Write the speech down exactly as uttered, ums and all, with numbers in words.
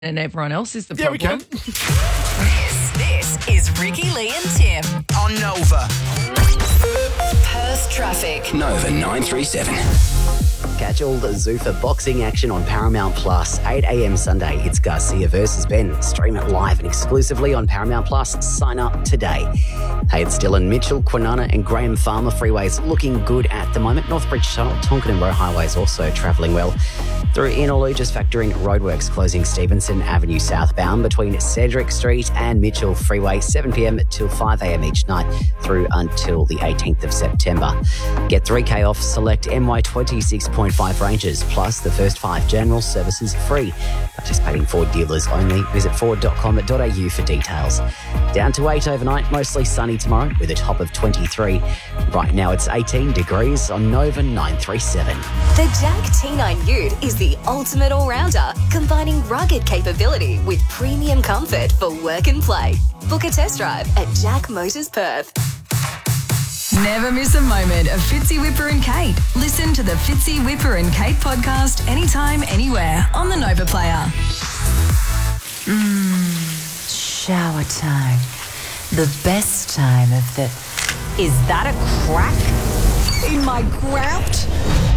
and everyone else is the Yeah, we problem. can. This, this is Ricky, Lee and Tim On Nova. Perth Traffic. Nova nine three seven. Catch all the Zuffa boxing action on Paramount Plus. eight a.m. Sunday, it's Garcia versus Ben. Stream it live and exclusively on Paramount Plus. Sign up today. Hey, it's Dylan Mitchell, Kwinana and Graham Farmer freeways looking good at the moment. Northbridge Tunnel, Tonkin and Roe highways also travelling well. Through Inaloo, just factoring roadworks closing Stevenson Avenue southbound between Cedric Street and Mitchell Freeway, seven p.m. till five a.m. each night through until the eighteenth of September. Get three K off select M Y twenty-six point five ranges, plus the first five general services free. Participating Ford dealers only. Visit ford dot com dot a u for details. Down to eight overnight, mostly sunny tomorrow with a top of twenty-three. Right now it's eighteen degrees on Nova nine three seven. The Jack T nine Ute is the ultimate all-rounder, combining rugged capability with premium comfort for work and play. Book a test drive at Jack Motors Perth. Never miss a moment of Fitzy, Whipper and Kate. Listen to the Fitzy, Whipper and Kate podcast anytime, anywhere on the Nova Player. Mmm, shower time. The best time of the... Is that a crack in my grout?